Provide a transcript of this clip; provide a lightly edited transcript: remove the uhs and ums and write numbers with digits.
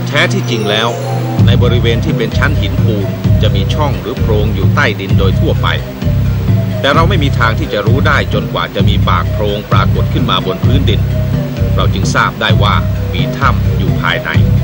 แท้ที่จริงแล้วในบริเวณที่เป็นชั้นหินปูนจะมีช่องหรือโพรงอยู่ใต้ดินโดยทั่วไปแต่เราไม่มีทางที่จะรู้ได้จนกว่าจะมีปากโพรงปรากฏขึ้นมาบนพื้นดินเราจึงทราบได้ว่ามีถ้ำอยู่ภายใน